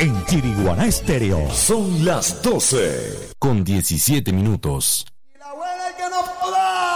en Chiriguaná Estéreo. Son las 12 con 17 minutos. Y la buena es que no joda.